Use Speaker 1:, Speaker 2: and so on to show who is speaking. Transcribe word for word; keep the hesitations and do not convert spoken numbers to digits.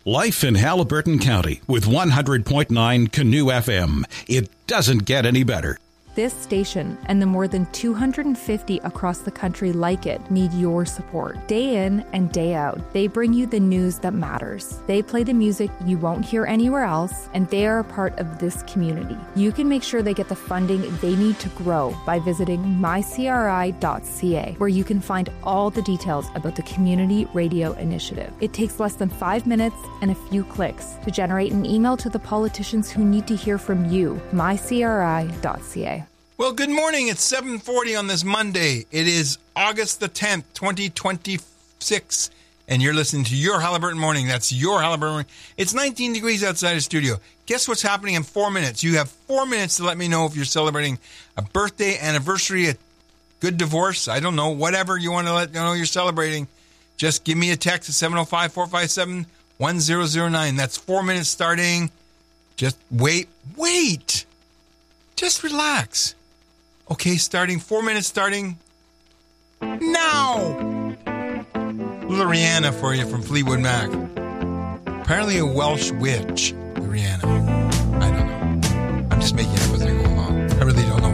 Speaker 1: Life in Haliburton County with one hundred point nine Canoe F M. It doesn't get any better.
Speaker 2: This station and the more than two hundred fifty across the country like it need your support. Day in and day out, they bring you the news that matters. They play the music you won't hear anywhere else, and they are a part of this community. You can make sure they get the funding they need to grow by visiting my c r i dot c a, where you can find all the details about the Community Radio Initiative. It takes less than five minutes and a few clicks to generate an email to the politicians who need to hear from you. my c r i dot c a.
Speaker 3: Well, good morning. It's seven forty on this Monday. It is August the tenth, twenty twenty-six, and you're listening to Your Haliburton Morning. That's Your Haliburton Morning. It's nineteen degrees outside the studio. Guess what's happening in four minutes? You have four minutes to let me know if you're celebrating a birthday, anniversary, a good divorce, I don't know, whatever you want to let me know you're celebrating. Just give me a text at seven oh five, four five seven, one oh oh nine. That's four minutes starting. Just wait. Wait. Just relax. Okay, starting, four minutes starting now. Little Rihanna for you from Fleetwood Mac. Apparently a Welsh witch, Rihanna. I don't know. I'm just making it up as I go along. I really don't know.